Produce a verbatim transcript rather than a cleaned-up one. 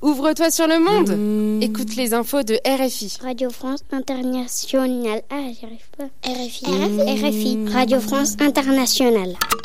Ouvre-toi sur le monde. Mmh. Écoute les infos de R F I. Radio France Internationale. Ah, j'y arrive pas. R F I. Mmh. R F I. Radio France Internationale.